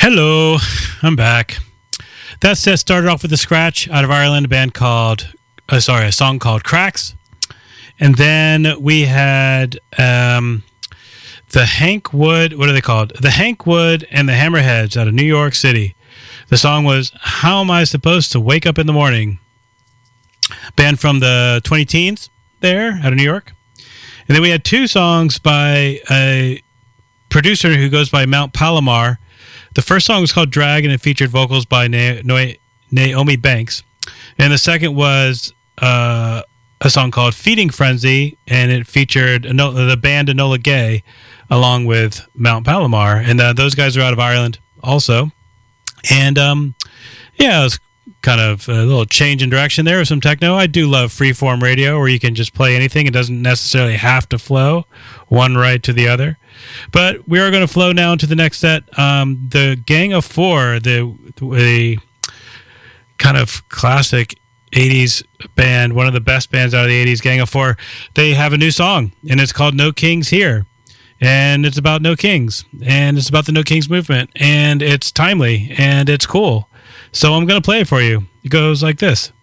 Hello, I'm back. That set started off with a scratch out of Ireland, a song called Cracks. And then we had the Hank Wood, what are they called? The Hank Wood and the Hammerheads out of New York City. The song was How Am I Supposed to Wake Up in the Morning? Band from the 20 teens there out of New York. And then we had two songs by a producer who goes by Mount Palomar. The first song was called Drag, and it featured vocals by Naomi Banks. And the second was a song called Feeding Frenzy, and it featured the band Enola Gay along with Mount Palomar. And those guys are out of Ireland also. And it was kind of a little change in direction there with some techno. I do love freeform radio where you can just play anything. It doesn't necessarily have to flow one right to the other. But we are going to flow now into the next set. The Gang of Four, the kind of classic 80s band, one of the best bands out of the 80s, Gang of Four, they have a new song, and it's called No Kings Here. And it's about no kings, and it's about the No Kings movement, and it's timely, and it's cool. So I'm going to play it for you. It goes like this.